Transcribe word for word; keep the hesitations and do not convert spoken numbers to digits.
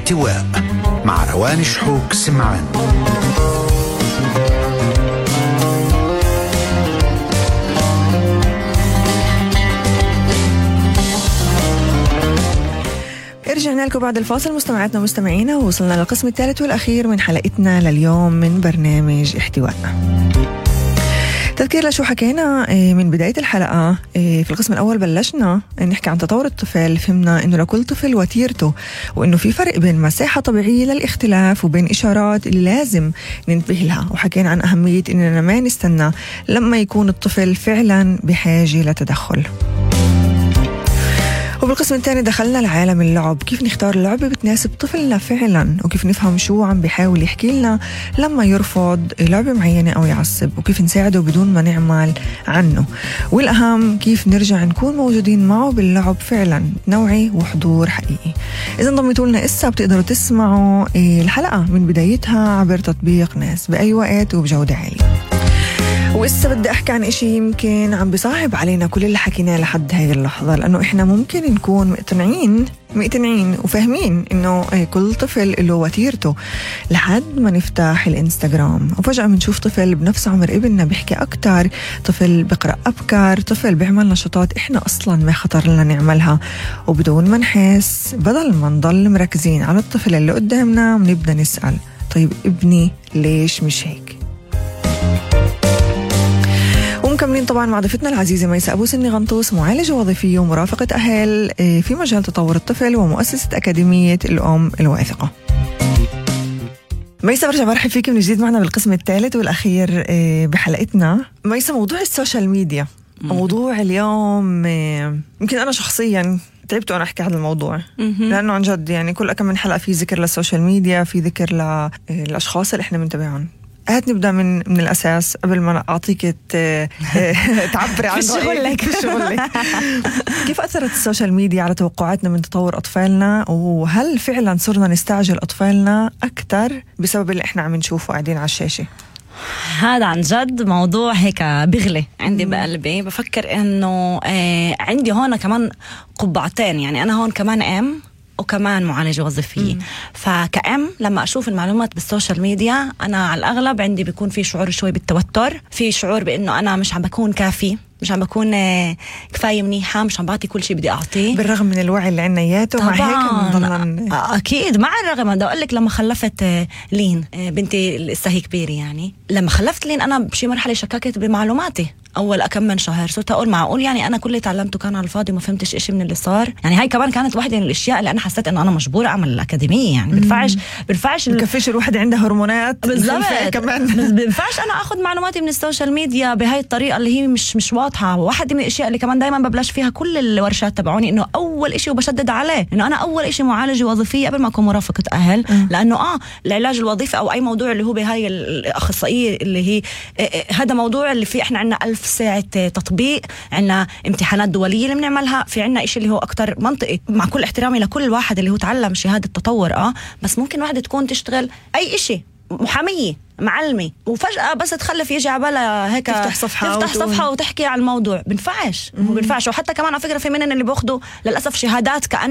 احتواء مع روان شحوك سمعان. رجعنا لكم بعد الفاصل مستمعاتنا ومستمعينا، ووصلنا للقسم الثالث والأخير من حلقتنا لليوم من برنامج احتواء. تذكير لشو حكينا من بداية الحلقة. في القسم الأول بلشنا نحكي عن تطور الطفل، فهمنا إنه لكل طفل وتيرته، وإنه في فرق بين مساحة طبيعية للاختلاف وبين إشارات اللي لازم ننتبه لها، وحكينا عن أهمية إننا ما نستنى لما يكون الطفل فعلا بحاجة لتدخل. وبالقسم الثاني دخلنا لعالم اللعب، كيف نختار اللعبة بتناسب طفلنا فعلا، وكيف نفهم شو عم بيحاول يحكي لنا لما يرفض لعبة معينة أو يعصب، وكيف نساعده بدون ما نعمل عنه، والأهم كيف نرجع نكون موجودين معه باللعب فعلا، نوعي وحضور حقيقي. إذا انضميتوا لنا إسا بتقدروا تسمعوا الحلقة من بدايتها عبر تطبيق ناس بأي وقت وبجودة عالية. وإسا بدي أحكي عن إشي يمكن عم بيصعب علينا كل اللي حكيناه لحد هاي اللحظة، لأنه إحنا ممكن نكون مقتنعين مقتنعين وفاهمين إنه كل طفل له وتيرته، لحد ما نفتح الإنستغرام وفجأة بنشوف طفل بنفس عمر ابننا بيحكي أكتر، طفل بقرأ أبكار، طفل بيعمل نشاطات إحنا أصلا ما خطر لنا نعملها، وبدون ما نحس بدل ما نضل مركزين على الطفل اللي قدامنا بنبدأ نسأل طيب ابني ليش مش هيك؟ ومكملين طبعا مع ضيفتنا العزيزة ميساء أبو سني غنطوس، معالجة وظيفية ومرافقة أهل في مجال تطور الطفل ومؤسسة أكاديمية الأم الواثقة. ميساء برجع برحب فيك من جديد معنا بالقسم الثالث والأخير بحلقتنا. ميساء، موضوع السوشيال ميديا موضوع اليوم، يمكن أنا شخصيا تعبت وأنا أحكي هذا الموضوع، لأنه عن جد يعني كل كم من حلقة في ذكر للسوشيال ميديا، في ذكر للأشخاص اللي إحنا بنتابعهم. هات نبدأ من من الأساس قبل ما أعطيك تعبري عن شغلك. شغلك. كيف أثرت السوشيال ميديا على توقعاتنا من تطور أطفالنا، وهل فعلا صرنا نستعجل أطفالنا أكتر بسبب اللي إحنا عم نشوفه قاعدين على الشاشة؟ هذا عن جد موضوع هيك بغلي عندي مم. بقلبي. بفكر إنه آه عندي هون كمان قبعتين، يعني أنا هون كمان أم وكمان معالجة وظيفية. مم. فكأم لما أشوف المعلومات بالسوشيال ميديا أنا على الأغلب عندي بيكون في شعور شوي بالتوتر، في شعور بأنه أنا مش عم بكون كافي، مش عم بكون كفاية منيحة، مش عم بعطي كل شيء بدي أعطيه، بالرغم من الوعي اللي عنا إياته. مع هيك بنضلن أكيد مع الرغم. بدي أقول لك لما خلفت لين بنتي لسه هي كبيرة، يعني لما خلفت لين أنا بشي مرحلة شككت بمعلوماتي. أول أكم من شهر صرت أقول معقول يعني أنا كل اللي تعلمته كان على الفاضي وما فهمتش إشي من اللي صار. يعني هاي كمان كانت واحدة من الأشياء اللي أنا حسيت إنه أنا مجبورة أعمل الأكاديمية. يعني بنفعش بنفعش بكفيش الواحد عنده هرمونات بالضبط كمان بنفعش أنا أخذ معلوماتي من السوشيال ميديا بهاي الطريقة اللي هي مش مش واضحة. واحد من الأشياء اللي كمان دايما ببلش فيها كل الورشات تبعوني إنه أول إشي وبشدد عليه إنه أنا أول إشي معالجة وظيفية قبل ما أكون مرافقة أهل. م. لأنه آه العلاج الوظيفي أو أي موضوع اللي هو بهاي الأخصائية اللي هي هذا موضوع اللي فيه إحنا عنا ألف ساعة تطبيق، عنا امتحانات دولية اللي بنعملها، في عنا إشي اللي هو أكتر منطقي. مع كل احترامي لكل واحد اللي هو تعلم شهادة تطور، آه بس ممكن واحدة تكون تشتغل أي إشي، محامية، معلمة، وفجأة بس تخلف يجي عبالها هيك تفتح صفحة تفتح صفحة وتحكي عن الموضوع. بنفعش. مم. بنفعش. وحتى كمان على فكرة في منن اللي بياخدوا للأسف شهادات كأن